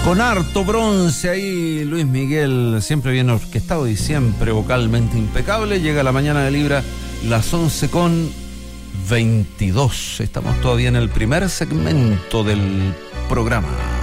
Con harto bronce ahí, Luis Miguel, siempre bien orquestado y siempre vocalmente impecable. Llega la mañana de Libra, las 11:22. Estamos todavía en el primer segmento del programa.